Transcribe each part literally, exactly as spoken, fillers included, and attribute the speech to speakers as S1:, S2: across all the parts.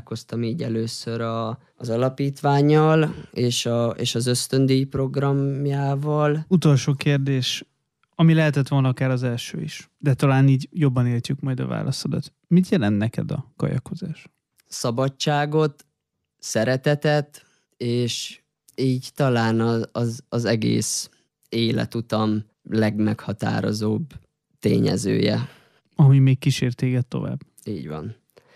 S1: találkoztam így először a, az alapítvánnyal és, a, és az ösztöndíj programjával.
S2: Utolsó kérdés, ami lehetett volna akár az első is, de talán így jobban értjük majd a válaszodat. Mit jelent neked a kajakozás?
S1: Szabadságot, szeretetet, és így talán az, az, az egész életutam legmeghatározóbb tényezője.
S2: Ami még kísért téged tovább.
S1: Így van.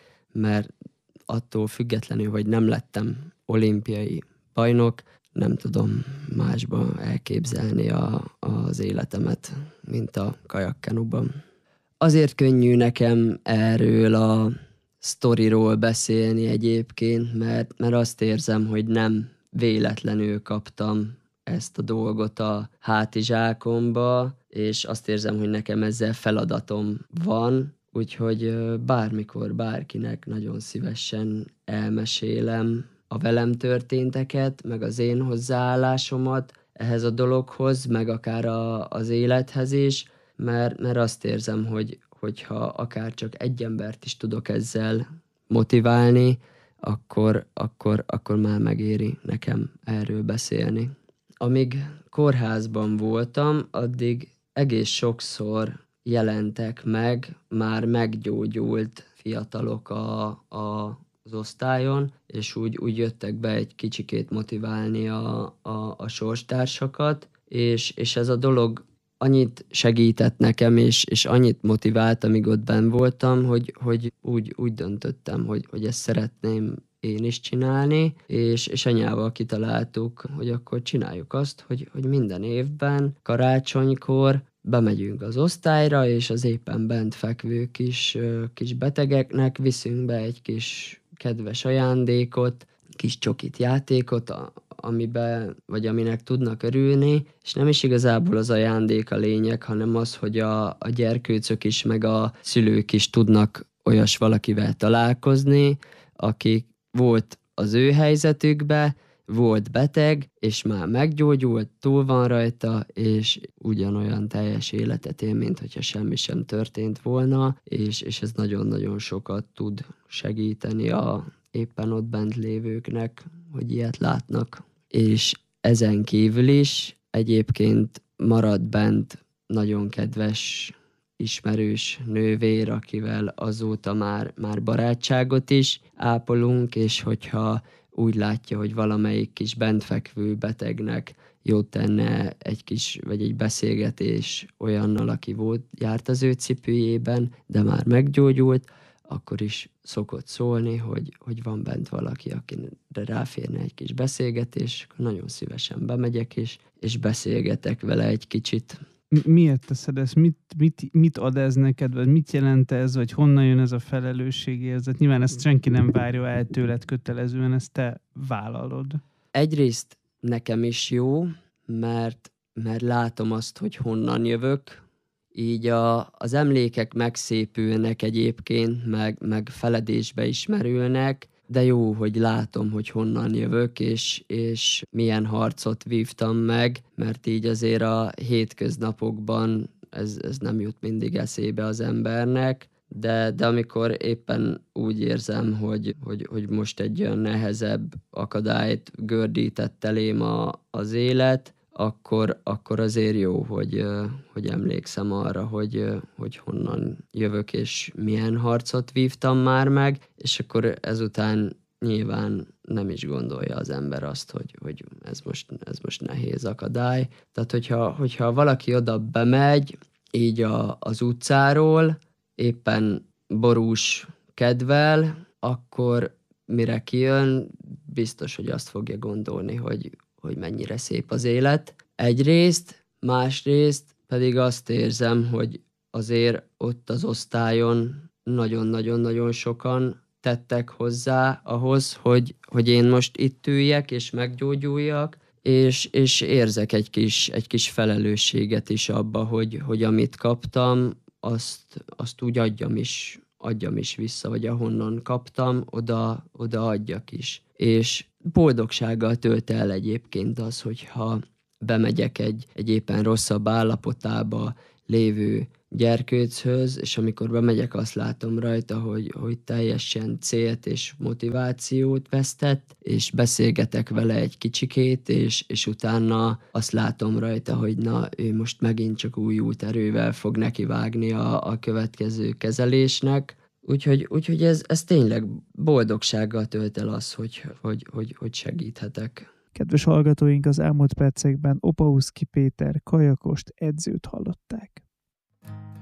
S1: Mert attól függetlenül, hogy nem lettem olimpiai bajnok, nem tudom másba elképzelni a, az életemet, mint a kajakkenuban. Azért könnyű nekem erről a sztoriról beszélni egyébként, mert, mert azt érzem, hogy nem véletlenül kaptam ezt a dolgot a hátizsákomba, és azt érzem, hogy nekem ezzel feladatom van, úgyhogy bármikor, bárkinek nagyon szívesen elmesélem a velem történteket, meg az én hozzáállásomat ehhez a dologhoz, meg akár a, az élethez is, mert, mert azt érzem, hogy hogyha akár csak egy embert is tudok ezzel motiválni, akkor, akkor, akkor már megéri nekem erről beszélni. Amíg kórházban voltam, addig egész sokszor jelentek meg már meggyógyult fiatalok a, a, az osztályon, és úgy, úgy jöttek be egy kicsikét motiválni a, a, a sorstársakat, és, és ez a dolog annyit segített nekem, és, és annyit motivált, amíg ott benn voltam, hogy, hogy úgy, úgy döntöttem, hogy, hogy ezt szeretném én is csinálni, és, és anyával kitaláltuk, hogy akkor csináljuk azt, hogy, hogy minden évben, karácsonykor bemegyünk az osztályra, és az éppen bent fekvő kis, kis betegeknek viszünk be egy kis kedves ajándékot, kis csokit játékot, amiben, vagy aminek tudnak örülni, és nem is igazából az ajándék a lényeg, hanem az, hogy a, a gyerkőcök is, meg a szülők is tudnak olyas valakivel találkozni, aki volt az ő helyzetükbe, volt beteg, és már meggyógyult, túl van rajta, és ugyanolyan teljes életet él, mint hogyha semmi sem történt volna, és, és ez nagyon-nagyon sokat tud segíteni a éppen ott bent lévőknek, hogy ilyet látnak. És ezen kívül is egyébként marad bent nagyon kedves ismerős nővér, akivel azóta már, már barátságot is ápolunk, és hogyha úgy látja, hogy valamelyik kis bentfekvő betegnek jót tenne egy kis, vagy egy beszélgetés olyannal, aki volt, járt az ő cipőjében, de már meggyógyult, akkor is szokott szólni, hogy, hogy van bent valaki, akire ráférne egy kis beszélgetés, akkor nagyon szívesen bemegyek, és, és beszélgetek vele egy kicsit.
S2: Miért teszed ezt? Mit, mit, mit ad ez neked? Vagy mit jelent ez? Vagy honnan jön ez a felelősségérzet? Nyilván ezt senki nem várja el tőled kötelezően, ezt te vállalod.
S1: Egyrészt nekem is jó, mert, mert látom azt, hogy honnan jövök. Így a, az emlékek megszépülnek egyébként, meg, meg feledésbe is merülnek, de jó, hogy látom, hogy honnan jövök, és, és milyen harcot vívtam meg, mert így azért a hétköznapokban ez, ez nem jut mindig eszébe az embernek, de, de amikor éppen úgy érzem, hogy, hogy, hogy most egy olyan nehezebb akadályt gördített elém a, az élet, akkor, akkor azért jó, hogy, hogy emlékszem arra, hogy, hogy honnan jövök, és milyen harcot vívtam már meg, és akkor ezután nyilván nem is gondolja az ember azt, hogy, hogy ez, most, ez most nehéz akadály. Tehát, hogyha, hogyha valaki oda bemegy, így a, az utcáról, éppen borús kedvel, akkor mire kijön, biztos, hogy azt fogja gondolni, hogy hogy mennyire szép az élet. Egyrészt, másrészt pedig azt érzem, hogy azért ott az osztályon nagyon-nagyon-nagyon sokan tettek hozzá ahhoz, hogy, hogy én most itt üljek és meggyógyuljak, és, és érzek egy kis, egy kis felelősséget is abba, hogy, hogy amit kaptam, azt, azt úgy adjam is, adjam is vissza, vagy ahonnan kaptam, oda, oda adjak is. És boldogsággal tölt el egyébként az, hogyha bemegyek egy, egy éppen rosszabb állapotába lévő gyerkőchöz, és amikor bemegyek, azt látom rajta, hogy, hogy teljesen célt és motivációt vesztett, és beszélgetek vele egy kicsikét, és, és utána azt látom rajta, hogy na, ő most megint csak új úterővel fog nekivágni a, a következő kezelésnek. Úgyhogy, úgyhogy ez, ez tényleg boldogsággal tölt el az, hogy, hogy, hogy, hogy segíthetek.
S3: Kedves hallgatóink, az elmúlt percekben Opauszky Péter kajakost, edzőt hallották.